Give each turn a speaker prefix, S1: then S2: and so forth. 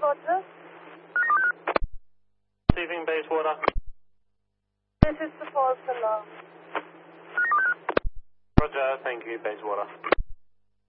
S1: Basewater.
S2: Receiving Basewater.
S1: This is the false alarm.
S2: Roger, thank you, Basewater.